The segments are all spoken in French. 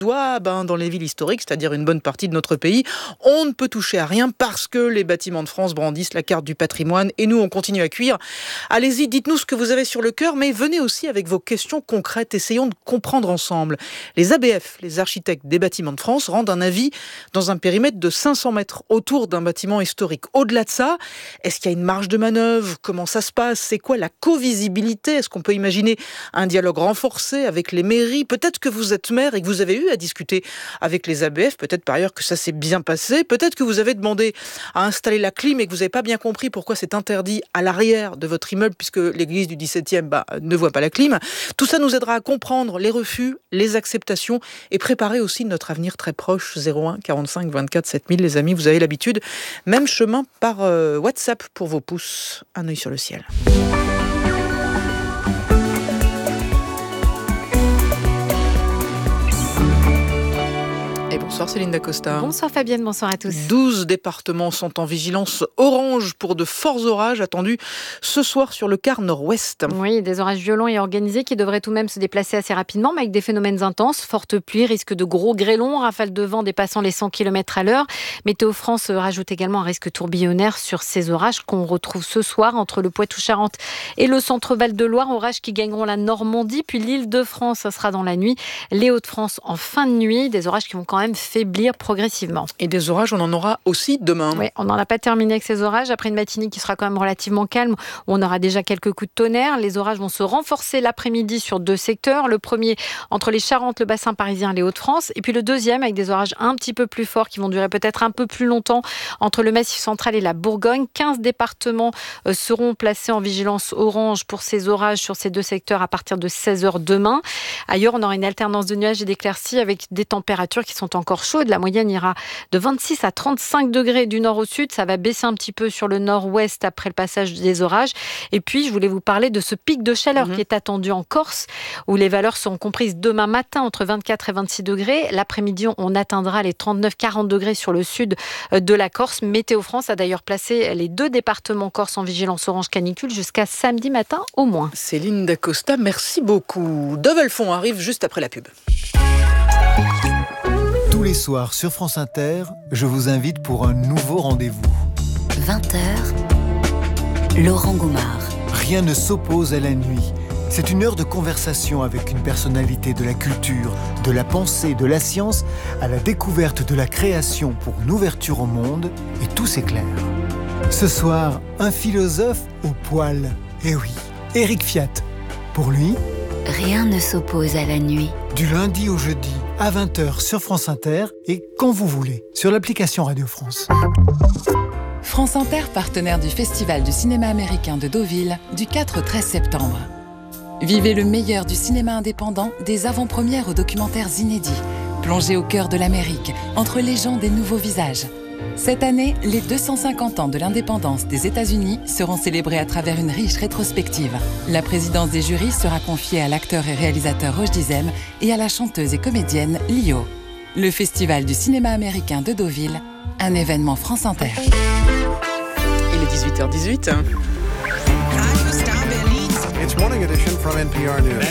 Dans les villes historiques, c'est-à-dire une bonne partie de notre pays, on ne peut toucher à rien parce que les bâtiments de France brandissent la carte du patrimoine et nous, on continue à cuire. Allez-y, dites-nous ce que vous avez sur le cœur, mais venez aussi avec vos questions concrètes. Essayons de comprendre ensemble. Les ABF, les architectes des bâtiments de France, rendent un avis dans un périmètre de 500 mètres autour d'un bâtiment historique. Au-delà de ça, est-ce qu'il y a une marge de manœuvre? Comment ça se passe? C'est quoi la co-visibilité? Est-ce qu'on peut imaginer un dialogue renforcé avec les mairies? Peut-être que vous êtes maire et que vous avez eu à discuter avec les ABF, peut-être par ailleurs que ça s'est bien passé, peut-être que vous avez demandé à installer la clim et que vous n'avez pas bien compris pourquoi c'est interdit à l'arrière de votre immeuble puisque l'église du 17e ne voit pas la clim. Tout ça nous aidera à comprendre les refus, les acceptations et préparer aussi notre avenir très proche. 01 45 24 7000, les amis, vous avez l'habitude. Même chemin par WhatsApp pour vos pouces. Un œil sur le ciel. Et bonsoir Céline Dacosta. Bonsoir Fabienne, bonsoir à tous. 12 départements sont en vigilance orange pour de forts orages attendus ce soir sur le quart nord-ouest. Oui, des orages violents et organisés qui devraient tout de même se déplacer assez rapidement, mais avec des phénomènes intenses, fortes pluies, risque de gros grêlons, rafales de vent dépassant les 100 km/h. Météo France rajoute également un risque tourbillonnaire sur ces orages qu'on retrouve ce soir entre le Poitou-Charentes et le centre-Val de Loire. Orages qui gagneront la Normandie, puis l'Île-de-France, ça sera dans la nuit. Les Hauts-de-France en fin de nuit, des orages qui vont quand même faiblir progressivement. Et des orages, on en aura aussi demain. Oui, on n'en a pas terminé avec ces orages. Après une matinée qui sera quand même relativement calme, où on aura déjà quelques coups de tonnerre. Les orages vont se renforcer l'après-midi sur 2 secteurs. Le premier entre les Charentes, le bassin parisien et les Hauts-de-France. Et puis le deuxième avec des orages un petit peu plus forts qui vont durer peut-être un peu plus longtemps entre le Massif central et la Bourgogne. 15 départements seront placés en vigilance orange pour ces orages sur ces 2 secteurs à partir de 16h demain. Ailleurs, on aura une alternance de nuages et d'éclaircies avec des températures qui sont encore chaudes. La moyenne ira de 26 à 35 degrés du nord au sud. Ça va baisser un petit peu sur le nord-ouest après le passage des orages. Et puis, je voulais vous parler de ce pic de chaleur qui est attendu en Corse, où les valeurs seront comprises demain matin entre 24 et 26 degrés. L'après-midi, on atteindra les 39-40 degrés sur le sud de la Corse. Météo France a d'ailleurs placé les 2 départements corse en vigilance orange canicule jusqu'à samedi matin au moins. Céline Dacosta, merci beaucoup. Dovelfond arrive juste après la pub. Tous les soirs sur France Inter, je vous invite pour un nouveau rendez-vous. 20h, Laurent Goumard. Rien ne s'oppose à la nuit. C'est une heure de conversation avec une personnalité de la culture, de la pensée, de la science, à la découverte de la création pour une ouverture au monde, et tout s'éclaire. Ce soir, un philosophe au poil. Eh oui, Éric Fiat. Pour lui, rien ne s'oppose à la nuit. Du lundi au jeudi, à 20h sur France Inter et quand vous voulez, sur l'application Radio France. France Inter, partenaire du Festival du cinéma américain de Deauville, du 4 au 13 septembre. Vivez le meilleur du cinéma indépendant, des avant-premières aux documentaires inédits. Plongez au cœur de l'Amérique, entre légendes et nouveaux visages. Cette année, les 250 ans de l'indépendance des États-Unis seront célébrés à travers une riche rétrospective. La présidence des jurys sera confiée à l'acteur et réalisateur Roch Dizem et à la chanteuse et comédienne Lio. Le Festival du cinéma américain de Deauville, un événement France Inter. Il est 18h18. It's morning edition from NPR News.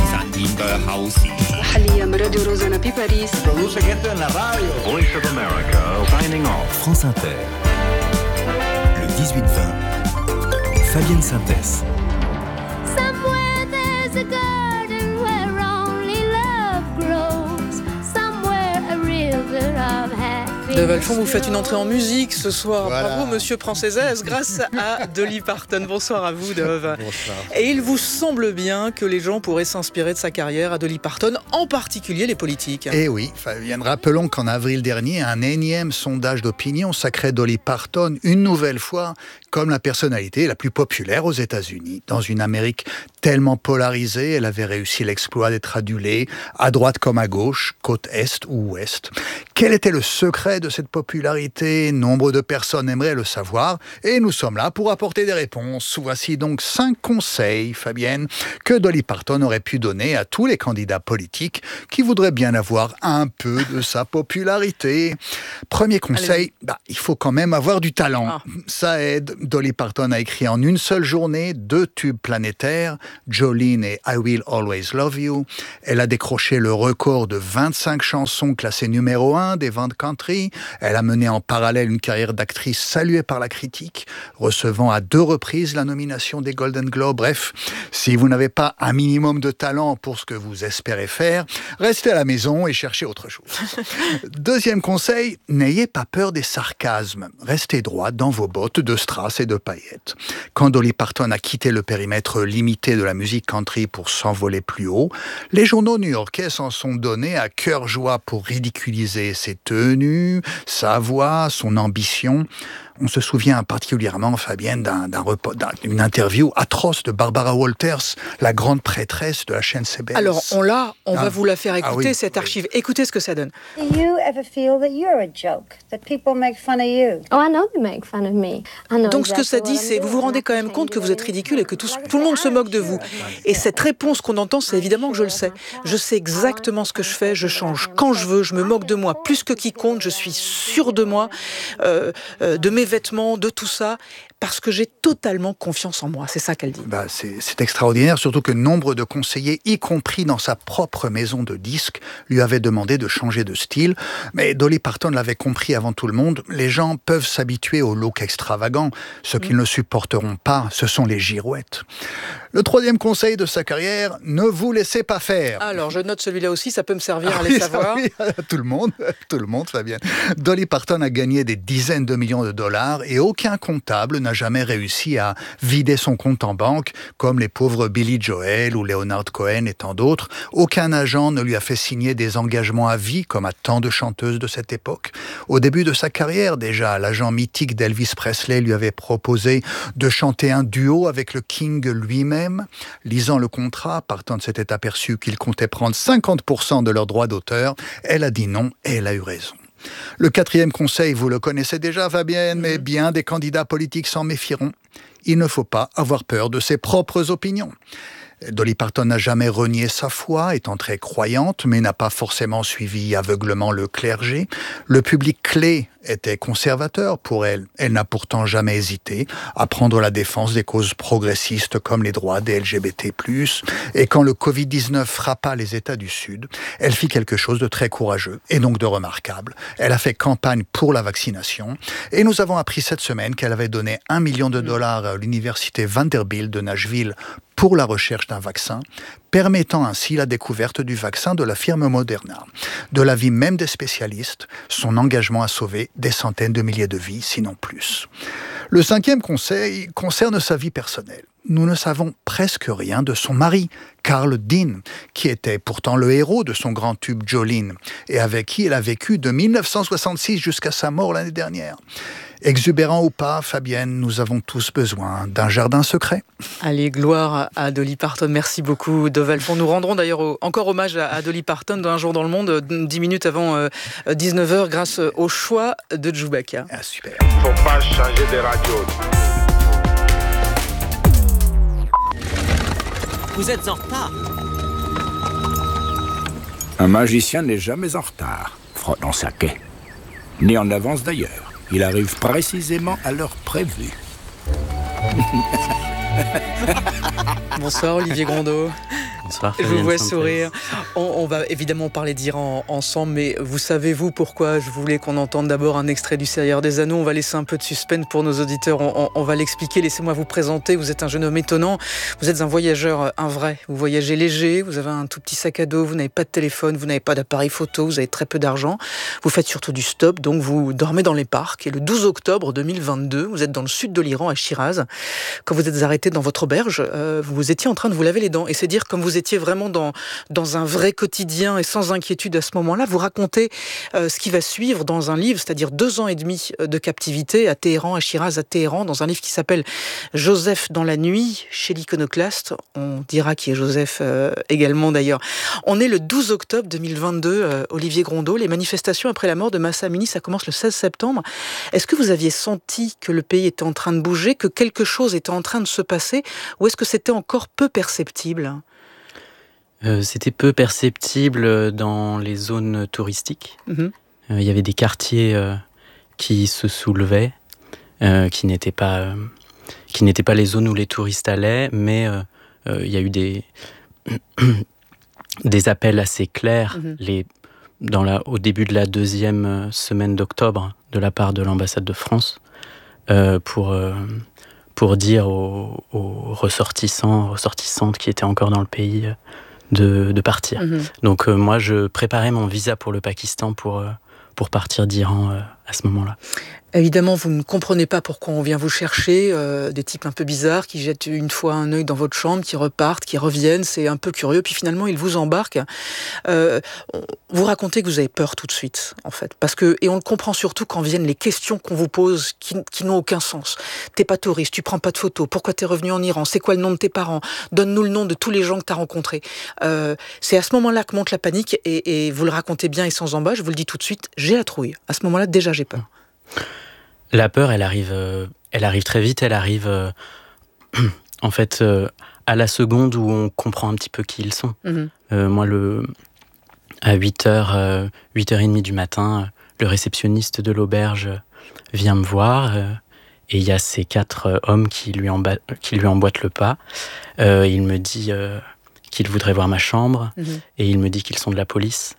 Voice of America, signing off. France Inter. Le 18-20. Fabienne Synthèse. Somewhere there's a garden where only love grows. Somewhere a river of happiness. Dovelfond, vous faites une entrée en musique ce soir. Voilà. Bravo, monsieur Prancézès, grâce à Dolly Parton. Bonsoir à vous, Dove. Bonsoir. Et il vous semble bien que les gens pourraient s'inspirer de sa carrière à Dolly Parton, en particulier les politiques. Eh oui, Fabienne, rappelons qu'en avril dernier, un énième sondage d'opinion sacrait Dolly Parton une nouvelle fois comme la personnalité la plus populaire aux États-Unis. Dans une Amérique tellement polarisée, elle avait réussi l'exploit d'être adulée, à droite comme à gauche, côte est ou ouest. Quel était le secret de cette popularité? Nombre de personnes aimeraient le savoir, et nous sommes là pour apporter des réponses. Voici donc 5 conseils, Fabienne, que Dolly Parton aurait pu donner à tous les candidats politiques qui voudraient bien avoir un peu de sa popularité. Premier conseil, il faut quand même avoir du talent. Ça aide. Dolly Parton a écrit en une seule journée 2 tubes planétaires, Jolene et I Will Always Love You. Elle a décroché le record de 25 chansons classées numéro 1 des ventes country. Elle a mené en parallèle une carrière d'actrice saluée par la critique, recevant à 2 reprises la nomination des Golden Globes. Bref, si vous n'avez pas un minimum de talent pour ce que vous espérez faire, restez à la maison et cherchez autre chose. Deuxième conseil, n'ayez pas peur des sarcasmes. Restez droit dans vos bottes de strass et de paillettes. Quand Dolly Parton a quitté le périmètre limité de la musique country pour s'envoler plus haut, les journaux new-yorkais s'en sont donnés à cœur joie pour ridiculiser ses tenues, sa voix, son ambition. On se souvient particulièrement, Fabienne, d'une interview atroce de Barbara Walters, la grande prêtresse de la chaîne CBS. Alors, on va vous la faire écouter, cette archive. Écoutez ce que ça donne. Do you ever feel that you're a joke, that people make fun of you? Oh, I know they make fun of me. I know Donc ce que ça exactly dit, what I'm c'est vous vous doing. rendez quand même compte que vous êtes ridicule et que tout le monde se moque de vous. Et cette réponse qu'on entend, c'est évidemment que je le sais. Je sais exactement ce que je fais, je change quand je veux, je me moque de moi plus que quiconque, je suis sûre de moi, de mes vêtements, de tout ça, parce que j'ai totalement confiance en moi. C'est ça qu'elle dit. C'est extraordinaire, surtout que nombre de conseillers, y compris dans sa propre maison de disques, lui avaient demandé de changer de style. Mais Dolly Parton l'avait compris avant tout le monde, les gens peuvent s'habituer au look extravagant. Ce qu'ils ne supporteront pas, ce sont les girouettes. Le troisième conseil de sa carrière, ne vous laissez pas faire. Alors, je note celui-là aussi, ça peut me servir à les savoir. Tout le monde, Fabienne. Dolly Parton a gagné des dizaines de millions de dollars et aucun comptable n'a jamais réussi à vider son compte en banque, comme les pauvres Billy Joel ou Leonard Cohen et tant d'autres. Aucun agent ne lui a fait signer des engagements à vie, comme à tant de chanteuses de cette époque. Au début de sa carrière, déjà, l'agent mythique d'Elvis Presley lui avait proposé de chanter un duo avec le King lui-même. Lisant le contrat, Parton s'était aperçu qu'il comptait prendre 50% de leurs droits d'auteur. Elle a dit non et elle a eu raison. Le quatrième conseil, vous le connaissez déjà, Fabienne, mais bien des candidats politiques s'en méfieront. Il ne faut pas avoir peur de ses propres opinions. Dolly Parton n'a jamais renié sa foi, étant très croyante, mais n'a pas forcément suivi aveuglement le clergé. Le public clé était conservateur pour elle. Elle n'a pourtant jamais hésité à prendre la défense des causes progressistes comme les droits des LGBT+. Et quand le Covid-19 frappa les États du Sud, elle fit quelque chose de très courageux et donc de remarquable. Elle a fait campagne pour la vaccination et nous avons appris cette semaine qu'elle avait donné $1 million à l'université Vanderbilt de Nashville pour la recherche d'un vaccin, permettant ainsi la découverte du vaccin de la firme Moderna. De l'avis même des spécialistes, son engagement a sauvé des centaines de milliers de vies, sinon plus. Le cinquième conseil concerne sa vie personnelle. Nous ne savons presque rien de son mari, Carl Dean, qui était pourtant le héros de son grand tube Jolene, et avec qui elle a vécu de 1966 jusqu'à sa mort l'année dernière. Exubérant ou pas, Fabienne, nous avons tous besoin d'un jardin secret. Allez, gloire à Dolly Parton. Merci beaucoup, Dovalfon. Nous rendrons d'ailleurs encore hommage à Dolly Parton dans Un jour dans le monde, 10 minutes avant 19h, grâce au choix de Djoubaka. Ah, super. Faut pas changer de radio. Vous êtes en retard. Un magicien n'est jamais en retard, frottant sa quai. Ni en avance d'ailleurs. Il arrive précisément à l'heure prévue. Bonsoir Olivier Grondeau. Bonsoir, Je vous vois sourire. On va évidemment parler d'Iran ensemble, mais vous savez-vous pourquoi je voulais qu'on entende d'abord un extrait du Seigneur des Anneaux? On va laisser un peu de suspense pour nos auditeurs, on va l'expliquer. Laissez-moi vous présenter. Vous êtes un jeune homme étonnant, vous êtes un voyageur, un vrai. Vous voyagez léger, vous avez un tout petit sac à dos, vous n'avez pas de téléphone, vous n'avez pas d'appareil photo, vous avez très peu d'argent. Vous faites surtout du stop, donc vous dormez dans les parcs. Et le 12 octobre 2022, vous êtes dans le sud de l'Iran, à Shiraz. Quand vous êtes arrêté dans votre auberge, vous étiez en train de vous laver les dents. Et c'est dire comme vous étiez vraiment dans un vrai quotidien et sans inquiétude à ce moment-là. Vous racontez ce qui va suivre dans un livre, c'est-à-dire 2 ans et demi de captivité à Téhéran, à Shiraz, à Téhéran, dans un livre qui s'appelle Joseph dans la nuit, chez l'Iconoclaste. On dira qui est Joseph également d'ailleurs. On est le 12 octobre 2022, Olivier Grondeau. Les manifestations après la mort de Mahsa Amini, ça commence le 16 septembre. Est-ce que vous aviez senti que le pays était en train de bouger, que quelque chose était en train de se passer, ou est-ce que c'était encore peu perceptible ? C'était peu perceptible dans les zones touristiques. Il y avait des quartiers qui se soulevaient, qui n'étaient pas les zones où les touristes allaient, mais il y a eu des appels assez clairs au début de la 2e semaine d'octobre de la part de l'ambassade de France pour dire aux ressortissantes qui étaient encore dans le pays de partir. Donc moi, je préparais mon visa pour le Pakistan pour partir d'Iran à ce moment-là. Évidemment, vous ne comprenez pas pourquoi on vient vous chercher, des types un peu bizarres qui jettent une fois un œil dans votre chambre, qui repartent, qui reviennent, c'est un peu curieux, puis finalement ils vous embarquent. Vous racontez que vous avez peur tout de suite, en fait, et on le comprend surtout quand viennent les questions qu'on vous pose qui n'ont aucun sens. T'es pas touriste, tu prends pas de photos, pourquoi t'es revenu en Iran, c'est quoi le nom de tes parents, donne-nous le nom de tous les gens que t'as rencontrés. C'est à ce moment-là que monte la panique, et vous le racontez bien et sans embâche, je vous le dis tout de suite, j'ai la trouille. À ce moment-là, déjà j'ai peur. La peur, elle arrive très vite, elle arrive en fait à la seconde où on comprend un petit peu qui ils sont. Moi, à 8h, 8h30 du matin, le réceptionniste de l'auberge vient me voir et il y a ces 4 hommes qui lui emboîtent le pas. Il me dit qu'il voudrait voir ma chambre et il me dit qu'ils sont de la police.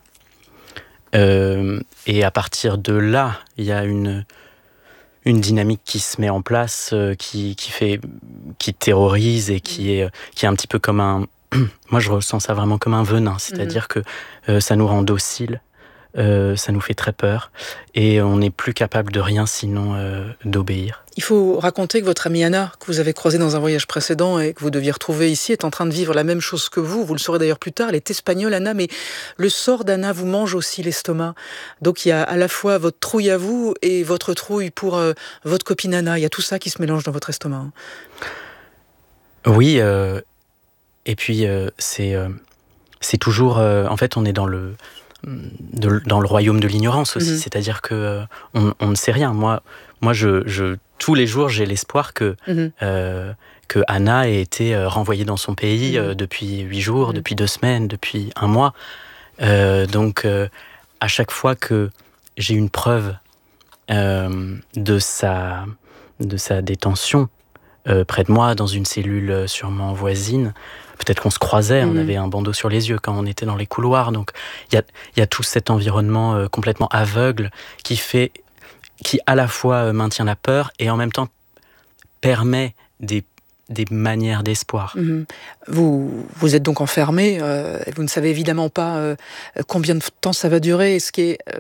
Et à partir de là, il y a une dynamique qui se met en place, qui terrorise et qui est un petit peu comme un... Moi, je ressens ça vraiment comme un venin, c'est-à-dire que ça nous rend dociles, ça nous fait très peur, et on n'est plus capable de rien sinon d'obéir. Il faut raconter que votre amie Anna, que vous avez croisée dans un voyage précédent et que vous deviez retrouver ici, est en train de vivre la même chose que vous. Vous le saurez d'ailleurs plus tard, elle est espagnole, Anna, mais le sort d'Anna vous mange aussi l'estomac. Donc il y a à la fois votre trouille à vous et votre trouille pour votre copine Anna. Il y a tout ça qui se mélange dans votre estomac. Oui, et puis c'est toujours... en fait, on est dans le royaume de l'ignorance aussi, c'est-à-dire que on ne sait rien. Moi, tous les jours, j'ai l'espoir que Anna ait été renvoyée dans son pays depuis 8 jours, depuis 2 semaines, depuis 1 mois. Donc, à chaque fois que j'ai une preuve de sa détention près de moi, dans une cellule sûrement voisine, peut-être qu'on se croisait, on avait un bandeau sur les yeux quand on était dans les couloirs. Donc, il y a tout cet environnement complètement aveugle qui à la fois maintient la peur et en même temps permet des manières d'espoir. Vous êtes donc enfermé, vous ne savez évidemment pas combien de temps ça va durer. Et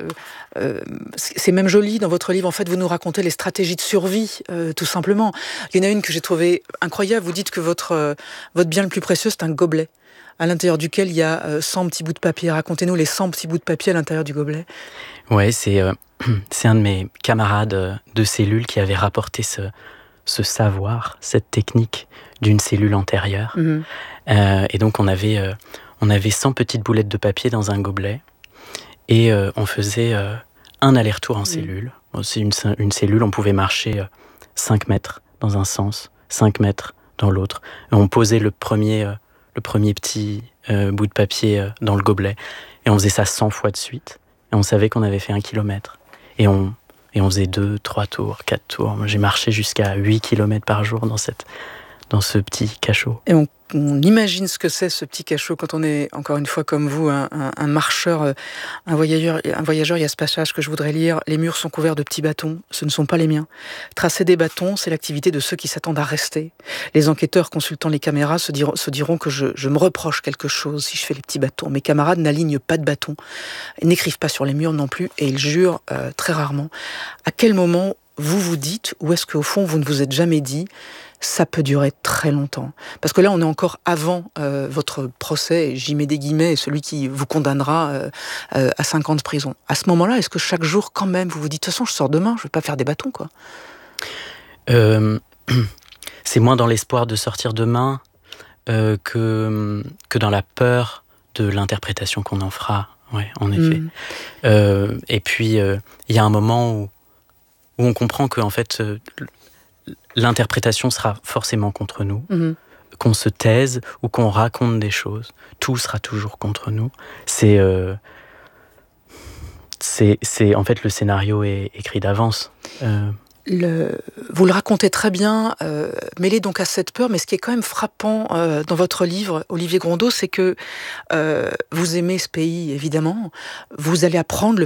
c'est même joli dans votre livre, en fait, vous nous racontez les stratégies de survie, tout simplement. Il y en a une que j'ai trouvée incroyable, vous dites que votre bien le plus précieux, c'est un gobelet, à l'intérieur duquel il y a 100 petits bouts de papier. Racontez-nous les 100 petits bouts de papier à l'intérieur du gobelet. Ouais, c'est un de mes camarades de cellule qui avait rapporté ce savoir, cette technique d'une cellule antérieure. Et donc on avait 100 petites boulettes de papier dans un gobelet et on faisait un aller-retour en cellule. C'est une cellule, on pouvait marcher 5 mètres dans un sens, 5 mètres dans l'autre. Et on posait le premier petit bout de papier dans le gobelet et on faisait ça 100 fois de suite. Et on savait qu'on avait fait 1 kilomètre. Et on faisait 2, 3 tours, 4 tours. Moi, j'ai marché jusqu'à 8 kilomètres par jour dans ce petit cachot. Et on imagine ce que c'est, ce petit cachot, quand on est, encore une fois, comme vous, un marcheur, un voyageur. Il y a ce passage que je voudrais lire. Les murs sont couverts de petits bâtons. Ce ne sont pas les miens. Tracer des bâtons, c'est l'activité de ceux qui s'attendent à rester. Les enquêteurs consultant les caméras se diront que je me reproche quelque chose si je fais les petits bâtons. Mes camarades n'alignent pas de bâtons, n'écrivent pas sur les murs non plus, et ils jurent très rarement. À quel moment vous vous dites, ou est-ce qu'au fond vous ne vous êtes jamais dit, ça peut durer très longtemps? Parce que là, on est encore avant votre procès, j'y mets des guillemets, celui qui vous condamnera à 5 ans de prison. À ce moment-là, est-ce que chaque jour, quand même, vous vous dites, de toute façon, je sors demain, je ne vais pas faire des bâtons, quoi? C'est moins dans l'espoir de sortir demain que dans la peur de l'interprétation qu'on en fera. Ouais, en effet. Et puis, il y a un moment où on comprend que, en fait, l'interprétation sera forcément contre nous, qu'on se taise ou qu'on raconte des choses, tout sera toujours contre nous. C'est en fait, le scénario est écrit d'avance. Vous le racontez très bien, mêlé donc à cette peur, mais ce qui est quand même frappant dans votre livre, Olivier Grondeau, c'est que vous aimez ce pays, évidemment, vous allez apprendre